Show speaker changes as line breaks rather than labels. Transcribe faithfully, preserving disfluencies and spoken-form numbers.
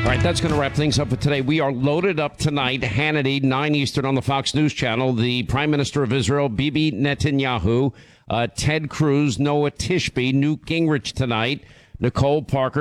All right, that's going to wrap things up for today. We are loaded up tonight. Hannity, nine Eastern on the Fox News Channel. The Prime Minister of Israel, Bibi Netanyahu, uh, Ted Cruz, Noah Tishby, Newt Gingrich tonight, Nicole Parker.